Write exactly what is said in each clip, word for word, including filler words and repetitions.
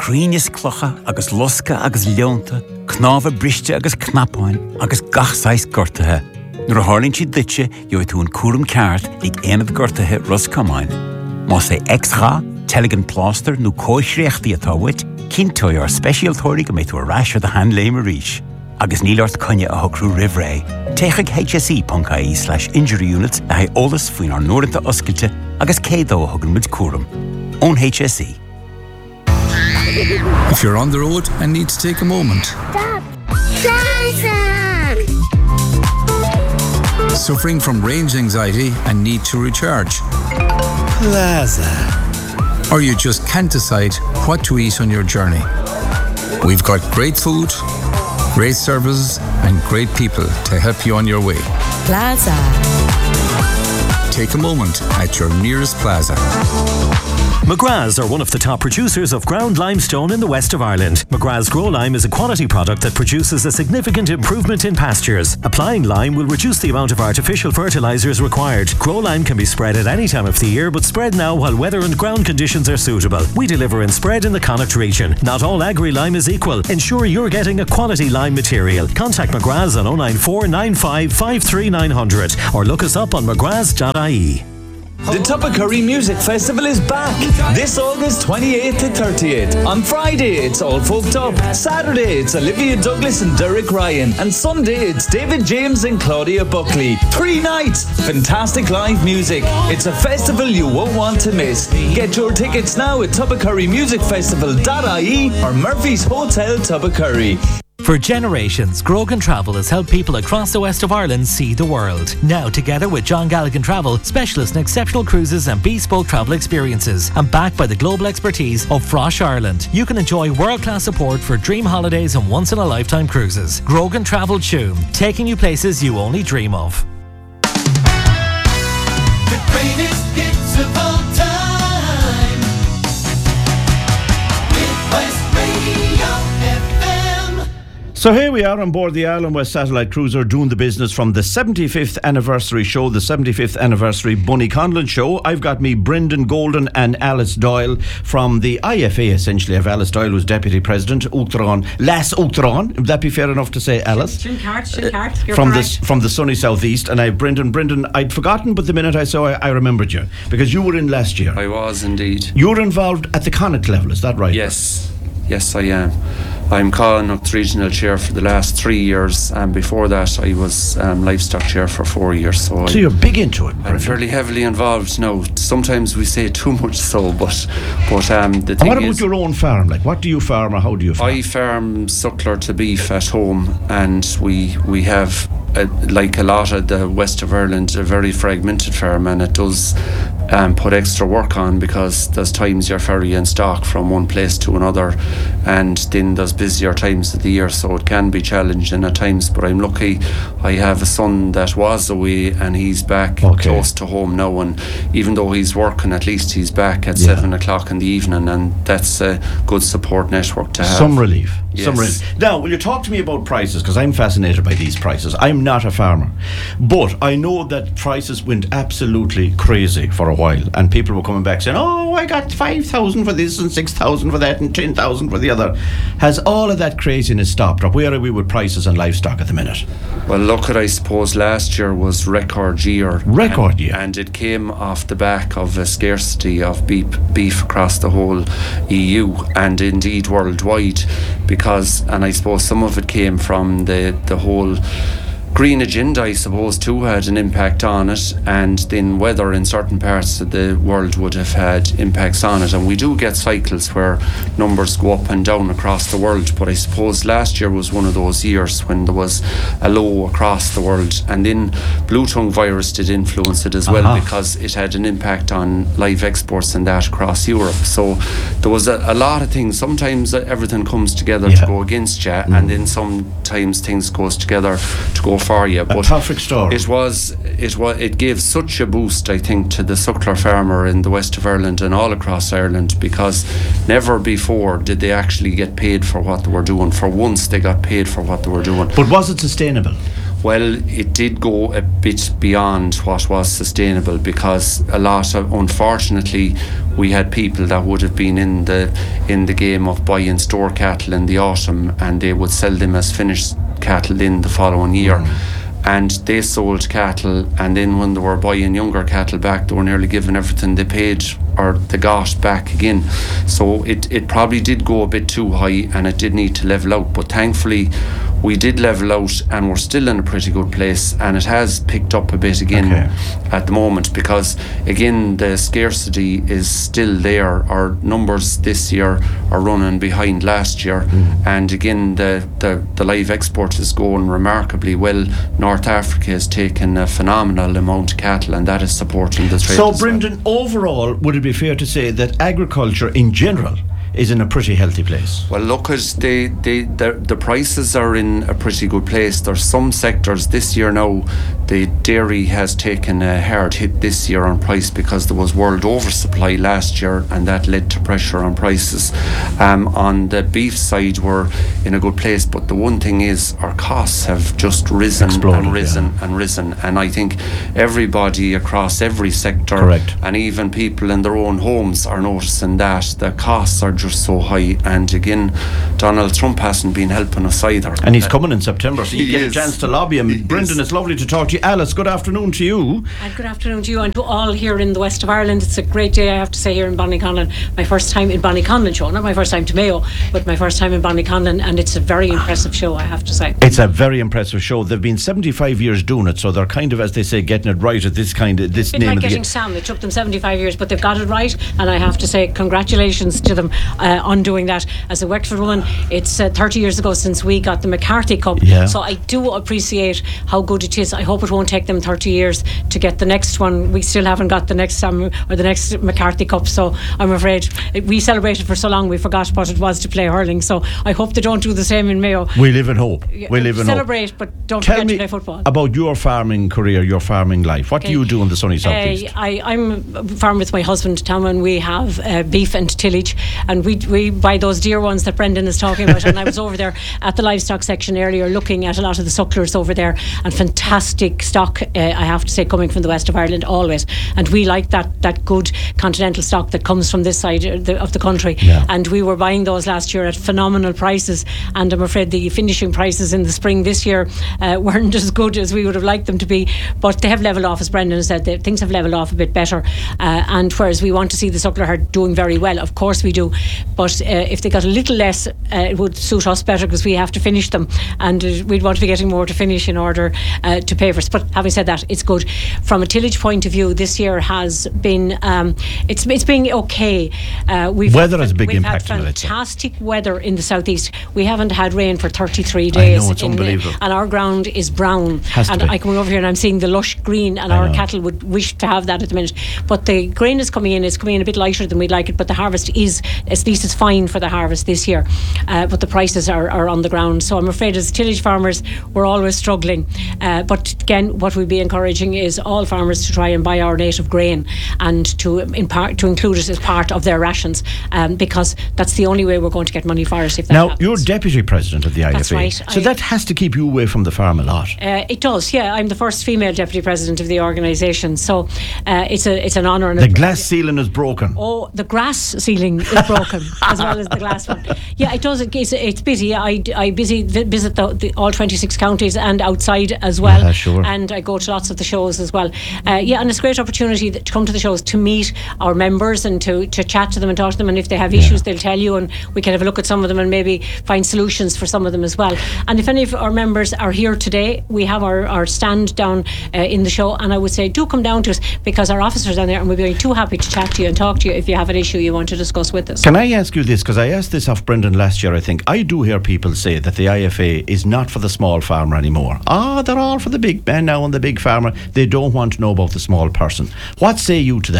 Críneas clocha agus losca agus leonta, Knáfa briste agus knapáin agus gachsáis gortathe. Nuair a hálinn siad ditse, jo tú an cúram ceart ag éanamh gortathe Roscomáin. Má sé extra, teligin pláster nó cóisreachtaí atá wit, cinntói ar speisialtóirí go méid tú a ráisir de hand léime ríis. Agus nílart conne a hocrú rivré. Téigh hse.ie slash injury units a haid ólas faoin ar nóirinta oscailte agus cédó a thugann muid cúram. Ón H S E. If you're on the road and need to take a moment. Stop! Plaza! Suffering from range anxiety and need to recharge. Plaza. Or you just can't decide what to eat on your journey. We've got great food, great services and great people to help you on your way. Plaza. Take a moment at your nearest Plaza. McGrath's are one of the top producers of ground limestone in the west of Ireland. McGrath's Grow Lime is a quality product that produces a significant improvement in pastures. Applying lime will reduce the amount of artificial fertilisers required. Grow Lime can be spread at any time of the year, but spread now while weather and ground conditions are suitable. We deliver in spread in the Connacht region. Not all agri-lime is equal. Ensure you're getting a quality lime material. Contact McGrath's on oh nine four nine five five three nine hundred or look us up on mcgraths dot I E. The Tubbercurry Music Festival is back this August twenty-eighth to thirty-eighth. On Friday, it's All Folked Up. Saturday, it's Olivia Douglas and Derek Ryan. And Sunday, it's David James and Claudia Buckley. Three nights, fantastic live music. It's a festival you won't want to miss. Get your tickets now at tubbercurry music festival dot I E or Murphy's Hotel Tubbercurry. For generations, Grogan Travel has helped people across the west of Ireland see the world. Now, together with John Galligan Travel, specialist in exceptional cruises and bespoke travel experiences, and backed by the global expertise of Frosh Ireland, you can enjoy world-class support for dream holidays and once-in-a-lifetime cruises. Grogan Travel Tuam, taking you places you only dream of. The greatest hits of all time with West Radio F M. So here we are on board the Ireland West Satellite Cruiser doing the business from the seventy-fifth anniversary show, the seventy-fifth anniversary Bunny Conlon show. I've got me Brendan Golden and Alice Doyle from the I F A, essentially. If Alice Doyle was Deputy President, Uachtaráin, Las Uachtaráin, would that be fair enough to say, Alice? Shincart, Shincart, you're from, correct. the, from the sunny southeast. And I, Brendan, Brendan, I'd forgotten, but the minute I saw you, I remembered you, because you were in last year. I was indeed. You were involved at the Connacht level, is that right? Yes, yes I am. I'm Connacht Regional Chair for the last three years, and before that I was um, Livestock Chair for four years. So, so I, you're big into it. I'm fairly heavily involved now. Sometimes we say too much so, but but um, the and thing what about is, your own farm? Like, what do you farm, or how do you farm? I farm suckler to beef at home, and we we have a, like a lot of the west of Ireland, a very fragmented farm, and it does um, put extra work on, because there's times you're ferrying stock from one place to another, and then there's busier times of the year, so it can be challenging at times. But I'm lucky I have a son that was away and he's back okay. close to home now, and even though he's working, at least he's back at yeah. seven o'clock in the evening, and that's a good support network to have. Some relief. Yes. Some relief. Now, will you talk to me about prices, because I'm fascinated by these prices. I'm not a farmer, but I know that prices went absolutely crazy for a while, and people were coming back saying, oh, I got five thousand for this and six thousand for that and ten thousand for the other. Has all of that craziness stopped, or where are we with prices and livestock at the minute? Well, look, at I suppose last year was record year. Record and, year. And it came off the back of a scarcity of beef, beef across the whole E U and indeed worldwide, because, and I suppose some of it came from the, the whole green agenda, I suppose, too, had an impact on it, and then weather in certain parts of the world would have had impacts on it, and we do get cycles where numbers go up and down across the world. But I suppose last year was one of those years when there was a low across the world, and then blue tongue virus did influence it as well, uh-huh. because it had an impact on live exports and that across Europe. So there was a, a lot of things. Sometimes everything comes together yeah. to go against you, mm. and then sometimes things goes together to go for you. But a perfect story. It was, it was, it gave such a boost, I think, to the suckler farmer in the west of Ireland and all across Ireland, because never before did they actually get paid for what they were doing. For once, they got paid for what they were doing. But was it sustainable? Well, it did go a bit beyond what was sustainable, because a lot of, unfortunately, we had people that would have been in the in the game of buying store cattle in the autumn, and they would sell them as finished cattle in the following year. Mm. And they sold cattle, and then when they were buying younger cattle back, they were nearly giving everything they paid or they got back again. So it, it probably did go a bit too high, and it did need to level out. But thankfully, we did level out, and we're still in a pretty good place, and it has picked up a bit again okay. at the moment, because again the scarcity is still there. Our numbers this year are running behind last year, mm. and again the, the, the live export is going remarkably well. North Africa has taken a phenomenal amount of cattle, and that is supporting the trade. So Brendan, well. overall, would it be fair to say that agriculture in general is in a pretty healthy place? Well, look, at they, they, the, the prices are in a pretty good place. There's some sectors this year now, the dairy has taken a hard hit this year on price, because there was world oversupply last year, and that led to pressure on prices. Um, on the beef side, we're in a good place, but the one thing is our costs have just risen Exploded, and risen yeah. and risen, and I think everybody across every sector, Correct. and even people in their own homes are noticing that the costs are just so high. And again, Donald Trump hasn't been helping us either, and he's uh, coming in September, so you get is. a chance to lobby him. He Brendan, is. It's lovely to talk to you. Alice, good afternoon to you. And good afternoon to you and to all here in the west of Ireland. It's a great day, I have to say, here in Ballyconlon. My first time in Ballyconlon show, not my first time to Mayo, but my first time in Ballyconlon, and it's a very impressive show, I have to say. It's a very impressive show. They've been seventy-five years doing it, so they're kind of, as they say, getting it right at this kind of this it's a bit name like of getting the Sam. It took them seventy-five years, but they've got it right, and I have to say congratulations to them uh, on doing that. As a Wexford woman, it's uh, thirty years ago since we got the McCarthy Cup, yeah. so I do appreciate how good it is. I hope it won't take them thirty years to get the next one. We still haven't got the next um, or the next McCarthy Cup, so I'm afraid we celebrated for so long we forgot what it was to play hurling, so I hope they don't do the same in Mayo. We live in hope. We live in Celebrate, hope. but don't Tell forget me to play football. About your farming career, your farming life. What okay. do you do in the sunny southeast? Uh, I, I'm a farm with my husband Tom, and we have uh, beef and tillage, and we we buy those dear ones that Brendan is talking about. And I was over there at the livestock section earlier looking at a lot of the sucklers over there, and fantastic stock, uh, I have to say, coming from the west of Ireland always, and we like that that good continental stock that comes from this side of the, of the country, yeah. and we were buying those last year at phenomenal prices, and I'm afraid the finishing prices in the spring this year uh, weren't as good as we would have liked them to be, but they have levelled off, as Brendan said. They, things have levelled off a bit better, uh, and whereas we want to see the suckler herd doing very well, of course we do, but uh, if they got a little less, uh, it would suit us better, because we have to finish them, and uh, we'd want to be getting more to finish in order uh, to pay for it. But having said that, it's good. From a tillage point of view, this year has been um, it's it's been okay. Uh, we've weather had, has a big we've impact had on it. Fantastic weather in the southeast. We haven't had rain for thirty-three days. I know, it's in, unbelievable. And our ground is brown. Has and to be. I come over here and I'm seeing the lush green, and I our know. cattle would wish to have that at the minute. But the grain is coming in. It's coming in a bit lighter than we'd like it. But the harvest is, at least it's fine for the harvest this year. Uh, but the prices are, are on the ground. So I'm afraid as tillage farmers, we're always struggling. Uh, but again, what we'd be encouraging is all farmers to try and buy our native grain, and to in part to include it as part of their rations, um, because that's the only way we're going to get money for it. If that now, happens. You're deputy president of the I F A. That's right. So I, that has to keep you away from the farm a lot. Uh, it does, yeah. I'm the first female deputy president of the organisation, so uh, it's a it's an honour. The glass ceiling is broken. Oh, the grass ceiling is broken as well as the glass one. Yeah, it does. It's, it's busy. I, I busy visit the, the, all twenty-six counties and outside as well. Yeah, sure. And I go to lots of the shows as well. Uh, yeah, and it's a great opportunity to come to the shows, to meet our members and to, to chat to them and talk to them. And if they have yeah. issues, they'll tell you, and we can have a look at some of them and maybe find solutions for some of them as well. And if any of our members are here today, we have our, our stand down uh, in the show, and I would say do come down to us, because our officers are down there, and we'll be too happy to chat to you and talk to you if you have an issue you want to discuss with us. Can I ask you this, because I asked this off Brendan last year, I think. I do hear people say that the I F A is not for the small farmer anymore. Ah, oh, they're all for the big man now and the big farmer. They don't want to know about the small person. What say you to that?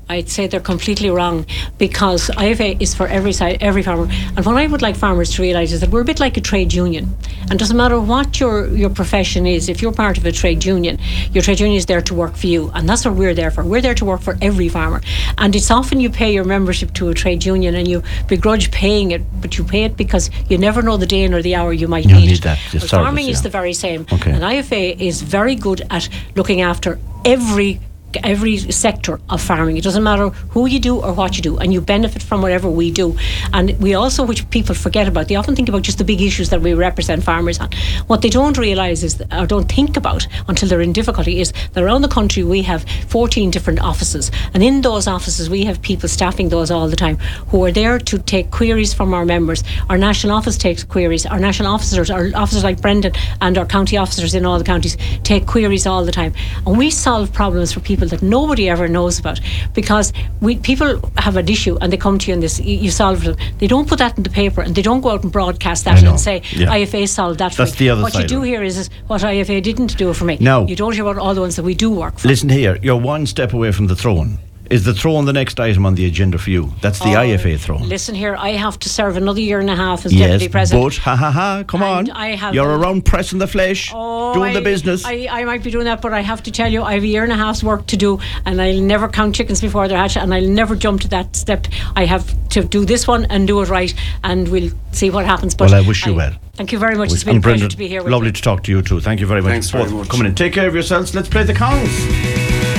I'd say they're completely wrong, because I F A is for every side, every farmer. And what I would like farmers to realise is that we're a bit like a trade union. And it doesn't matter what your, your profession is, if you're part of a trade union, your trade union is there to work for you. And that's what we're there for. We're there to work for every farmer. And it's often you pay your membership to a trade union and you begrudge paying it, but you pay it because you never know the day nor the hour you might you need, need it. that, Well, service, farming yeah. is the very same. Okay. And I F A is very good at looking after every every sector of farming. It doesn't matter who you do or what you do, and you benefit from whatever we do. And we also, which people forget about, they often think about just the big issues that we represent farmers on. What they don't realise is, or don't think about until they're in difficulty, is that around the country we have fourteen different offices, and in those offices we have people staffing those all the time who are there to take queries from our members. Our national office takes queries. Our national officers, our officers like Brendan and our county officers in all the counties take queries all the time, and we solve problems for people that nobody ever knows about, because we people have an issue and they come to you and this you, you solve it. They don't put that in the paper and they don't go out and broadcast that and say yeah. I F A solved that for That's me. the other what side you do of it. here is, is what I F A didn't do for me. No. You don't hear about all the ones that we do work for. Listen here, you're one step away from the throne. Is the throne the next item on the agenda for you? That's the Oh, I F A throne. Listen here, I have to serve another year and a half as Yes, deputy president. but ha ha ha, come And on. I have You're a- around pressing the flesh, Oh, doing I, the business. I, I might be doing that, but I have to tell you, I have a year and a half's work to do, and I'll never count chickens before they're hatched, and I'll never jump to that step. I have to do this one and do it right, and we'll see what happens. But Well, I wish you well. Thank you very much. It's And been a pleasure Brendan, to be here with lovely you. to talk to you too. Thank you very much. Thanks very both much. Coming in. Take care of yourselves. Let's play the counts.